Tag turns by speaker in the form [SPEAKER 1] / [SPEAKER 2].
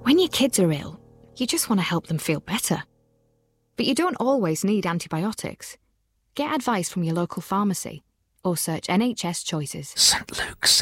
[SPEAKER 1] When your kids are ill, you just want to help them feel better. But you don't always need antibiotics. Get advice from your local pharmacy or search NHS Choices.
[SPEAKER 2] St Luke's